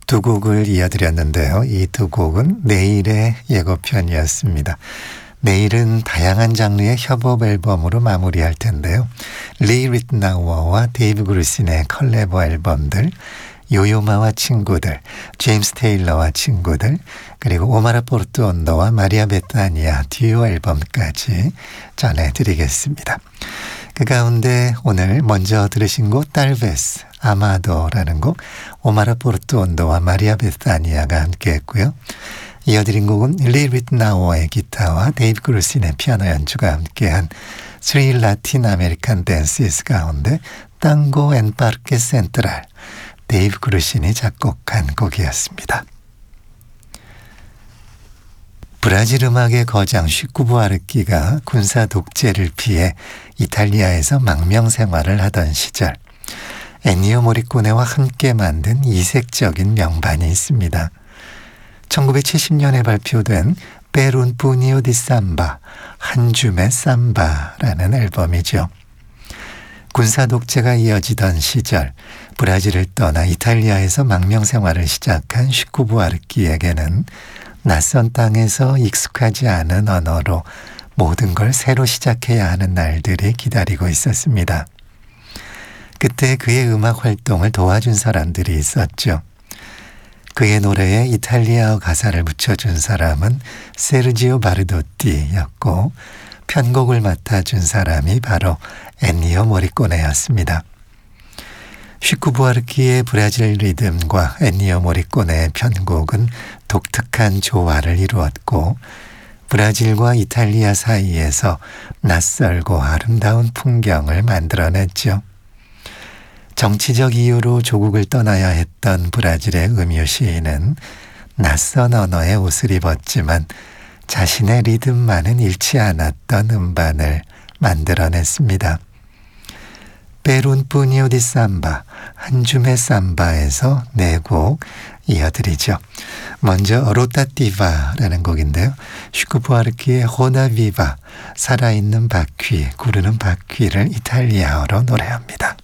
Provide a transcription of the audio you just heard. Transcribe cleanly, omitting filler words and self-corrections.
두 곡을 이어드렸는데요. 이 두 곡은 내일의 예고편이었습니다. 내일은 다양한 장르의 협업 앨범으로 마무리할 텐데요. 리 리트나워와 데이브 그루신의 컬래버 앨범들, 요요마와 친구들, 제임스 테일러와 친구들, 그리고 오마라 포르투온도와 마리아 베타니아 듀오 앨범까지 전해드리겠습니다. 그 가운데 오늘 먼저 들으신 곡 딸베스 아마도라는 곡, 오마라 포르투온도와 마리아 베타니아가 함께했고요. 이어드린 곡은 리 리트나워의 기타와 데이브 그루신의 피아노 연주가 함께한 스리 라틴 아메리칸 댄스스 가운데 땅고 앤 파르케 센트랄, 데이브 그루신이 작곡한 곡이었습니다. 브라질 음악의 거장 슈쿠부아르키가 군사 독재를 피해 이탈리아에서 망명 생활을 하던 시절, 엔니오 모리코네와 함께 만든 이색적인 명반이 있습니다. 1970년에 발표된 페룬 푸니오 디 삼바, 한 줌의 삼바라는 앨범이죠. 군사 독재가 이어지던 시절 브라질을 떠나 이탈리아에서 망명 생활을 시작한 슈쿠부아르키에게는 낯선 땅에서 익숙하지 않은 언어로 모든 걸 새로 시작해야 하는 날들이 기다리고 있었습니다. 그때 그의 음악 활동을 도와준 사람들이 있었죠. 그의 노래에 이탈리아어 가사를 붙여준 사람은 세르지오 바르도띠였고 편곡을 맡아준 사람이 바로 엔니오 모리코네였습니다. 슈쿠부아르키의 브라질 리듬과 엔니오 모리코네의 편곡은 독특한 조화를 이루었고 브라질과 이탈리아 사이에서 낯설고 아름다운 풍경을 만들어냈죠. 정치적 이유로 조국을 떠나야 했던 브라질의 음유 시인은 낯선 언어의 옷을 입었지만 자신의 리듬만은 잃지 않았던 음반을 만들어냈습니다. 페룬 푸니오 디 삼바, 한 줌의 삼바에서 네 곡 이어드리죠. 먼저 로타티바라는 곡인데요. 슈쿠부아르키의 호나 비바, 살아있는 바퀴, 구르는 바퀴를 이탈리아어로 노래합니다.